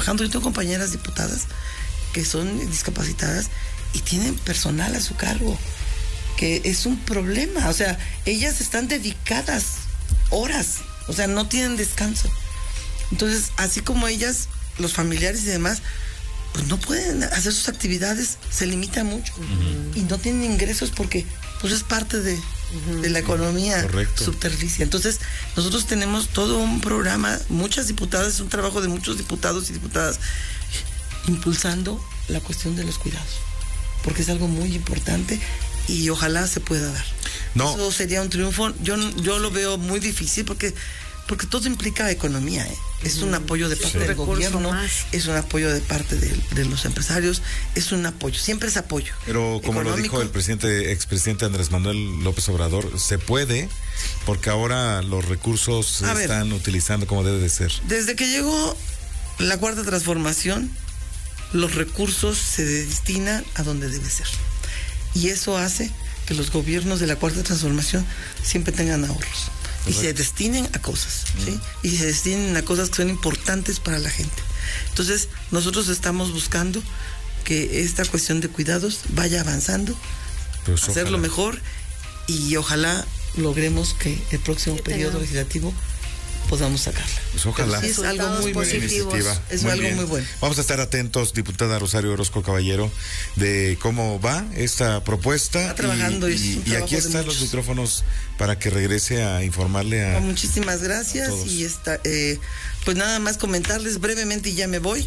trabajando. Yo tengo compañeras diputadas que son discapacitadas y tienen personal a su cargo, que es un problema. O sea, ellas están dedicadas horas, o sea, no tienen descanso. Entonces, así como ellas, los familiares y demás, pues no pueden hacer sus actividades, se limitan mucho y no tienen ingresos porque pues es parte de la economía subterfugia. Entonces, nosotros tenemos todo un programa, muchas diputadas, es un trabajo de muchos diputados y diputadas, impulsando la cuestión de los cuidados, porque es algo muy importante y ojalá se pueda dar. No. Eso sería un triunfo. Yo lo veo muy difícil porque todo implica economía, ¿eh? Es un apoyo de parte del gobierno, es un apoyo de parte de los empresarios, es un apoyo, siempre es apoyo. Pero como económico. Lo dijo el expresidente Andrés Manuel López Obrador, se puede, porque ahora los recursos se están utilizando como debe de ser. Desde que llegó la Cuarta Transformación, los recursos se destinan a donde debe ser. Y eso hace que los gobiernos de la Cuarta Transformación siempre tengan ahorros. Y se destinen a cosas, ¿sí? Y se destinen a cosas que son importantes para la gente. Entonces, nosotros estamos buscando que esta cuestión de cuidados vaya avanzando, pues hacerlo mejor, y ojalá logremos que el próximo periodo legislativo podamos sacarla. Pues ojalá. Sí, es algo muy positivo. Es algo muy bueno. Vamos a estar atentos, diputada Rosario Orozco Caballero, de cómo va esta propuesta. Está trabajando y aquí están los micrófonos para que regrese a informarle a... Muchísimas gracias. Y pues nada más comentarles brevemente y ya me voy.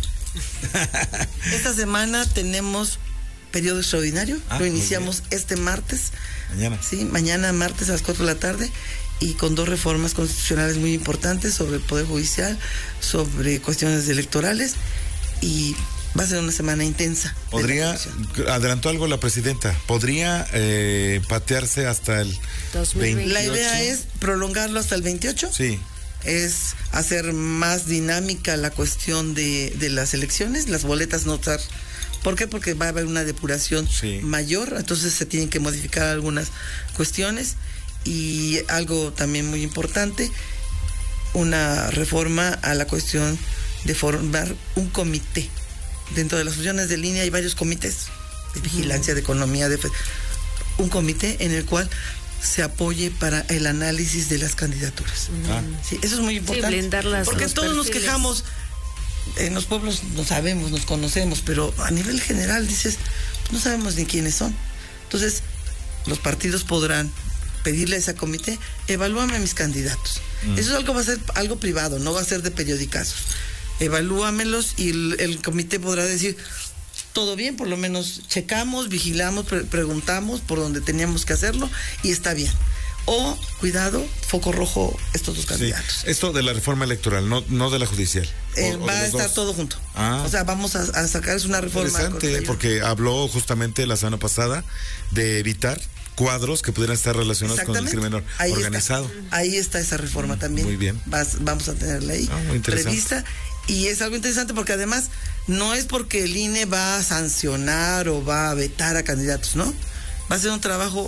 Esta semana tenemos periodo extraordinario. Lo iniciamos este martes. Mañana. Sí, mañana martes a las 4 de la tarde. Y con 2 reformas constitucionales muy importantes sobre el Poder Judicial, sobre cuestiones electorales, y va a ser una semana intensa. Adelantó algo la presidenta, ¿podría patearse hasta el 2028? La idea es prolongarlo hasta el 28. Sí. Es hacer más dinámica la cuestión de las elecciones, las boletas no estar... ¿Por qué? Porque va a haber una depuración mayor, entonces se tienen que modificar algunas cuestiones. Y algo también muy importante, una reforma a la cuestión de formar un comité. Dentro de las funciones de línea hay varios comités de vigilancia, de economía, un comité en el cual se apoye para el análisis de las candidaturas. Sí, eso es muy importante. Porque todos nos quejamos, en los pueblos no sabemos, nos conocemos, pero a nivel general dices, no sabemos ni quiénes son. Entonces, los partidos podrán pedirle a ese comité, evalúame a mis candidatos. Eso va a ser algo privado, no va a ser de periodicazos. Evalúamelos y el comité podrá decir, todo bien, por lo menos checamos, vigilamos, preguntamos por donde teníamos que hacerlo y está bien. O, cuidado, foco rojo, estos 2 candidatos. Sí. Esto de la reforma electoral, no de la judicial. Va a estar todo junto. O sea, vamos a sacar una reforma. Interesante, porque habló justamente la semana pasada de evitar cuadros que pudieran estar relacionados con el crimen organizado. Ahí está esa reforma también. Muy bien. Vamos a tenerla ahí prevista. Y es algo interesante porque además no es porque el INE va a sancionar o va a vetar a candidatos, ¿no? Va a ser un trabajo.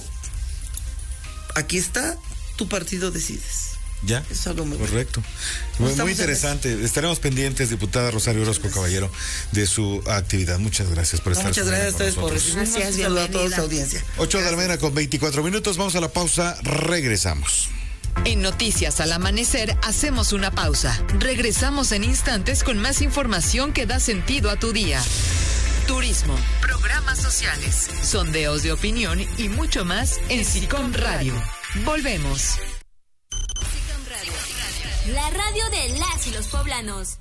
Aquí está, tu partido decides. Ya, es algo muy correcto. Muy interesante. Estaremos pendientes, diputada Rosario Orozco Caballero, de su actividad. Muchas gracias por estar. Muchas gracias a ustedes por recibirnos. Gracias, saludo a toda su audiencia. 8 de la mañana con 24 minutos. Vamos a la pausa. Regresamos. En Noticias al Amanecer hacemos una pausa. Regresamos en instantes con más información que da sentido a tu día. Turismo, programas sociales, sondeos de opinión y mucho más en SICOM Radio. Volvemos. SICOM Radio, la radio de las y los poblanos.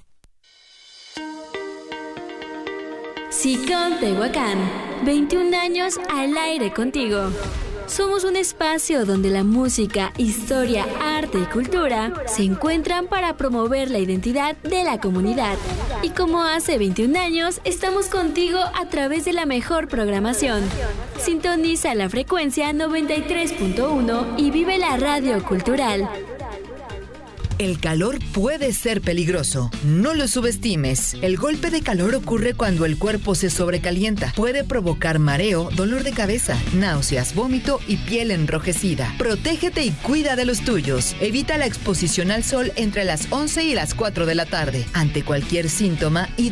SICOM Tehuacán, 21 años al aire contigo. Somos un espacio donde la música, historia, arte y cultura se encuentran para promover la identidad de la comunidad. Y como hace 21 años, estamos contigo a través de la mejor programación. Sintoniza la frecuencia 93.1 y vive la radio cultural. El calor puede ser peligroso. No lo subestimes. El golpe de calor ocurre cuando el cuerpo se sobrecalienta. Puede provocar mareo, dolor de cabeza, náuseas, vómito y piel enrojecida. Protégete y cuida de los tuyos. Evita la exposición al sol entre las 11 y las 4 de la tarde. Ante cualquier síntoma,